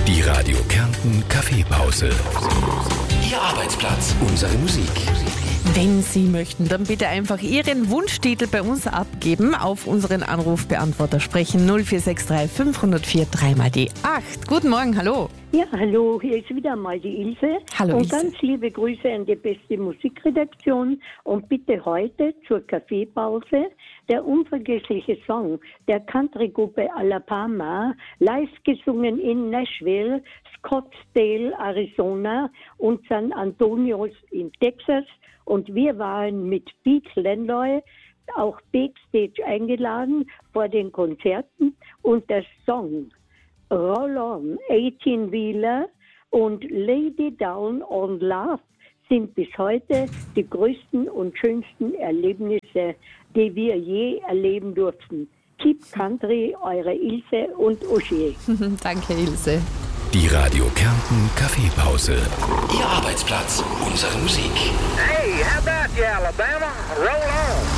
Die Radio Kärnten Kaffeepause. Ihr Arbeitsplatz, unsere Musik. Wenn Sie möchten, dann bitte einfach Ihren Wunschtitel bei uns abgeben, auf unseren Anrufbeantworter sprechen 0463 504 3 mal die 8. Guten Morgen, hallo. Ja, hallo, hier ist wieder mal die Ilse. Hallo, und Ilse. ganz liebe Grüße an die beste Musikredaktion. Und bitte heute zur Kaffeepause der unvergessliche Song der Country-Gruppe Alabama, live gesungen in Nashville, Scottsdale, Arizona und San Antonio in Texas. Und wir waren mit Pete Landloy auch backstage eingeladen vor den Konzerten. Und der Song Roll On, 18-Wheeler und Lady Down on Love sind bis heute die größten und schönsten Erlebnisse, die wir je erleben durften. Keep Country, eure Ilse und Uschi. Danke, Ilse. Die Radio Kärnten Kaffeepause. Ihr Arbeitsplatz, unsere Musik. Hey, how about you, Alabama? Roll on.